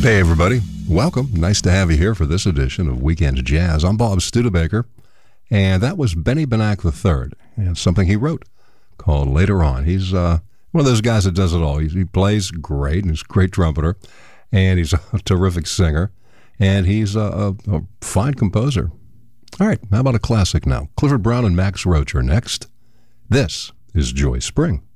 Hey, everybody. Welcome. Nice to have you here for this edition of Weekend Jazz. I'm Bob Studebaker, and that was Benny Benack III, and something he wrote called Later On. He's one of those guys that does it all. He plays great, and he's a great trumpeter, and he's a terrific singer, and he's a fine composer. All right, how about a classic now? Clifford Brown and Max Roach are next. This is Joy Spring.